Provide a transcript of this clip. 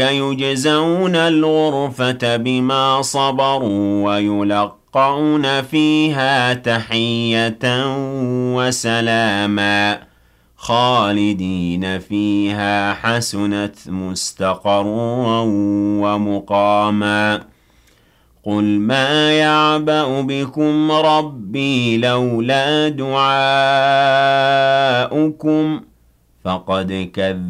يجزون الغرفة بما صبروا ويلقون فيها تحية وسلاما خالدين فيها حسنت مستقرا ومقاما قل ما يعبأ بكم ربي لولا دعاؤكم فقد كذبتم